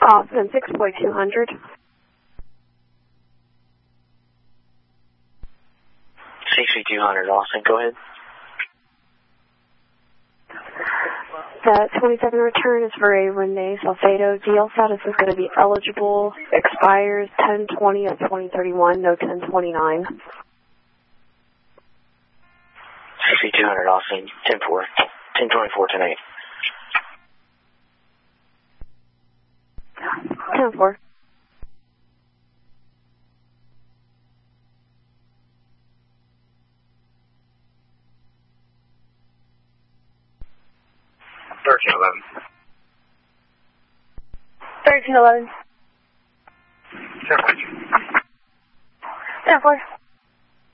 Austin 6.200. 6200, Austin, go ahead. The 27 return is for a Renee Salcedo. DL status is going to be eligible. Expires 10/20 of 2031, no 10/29. 6200, Austin, 10-4, 10/24 tonight. 10/4. $13.11. 10/4.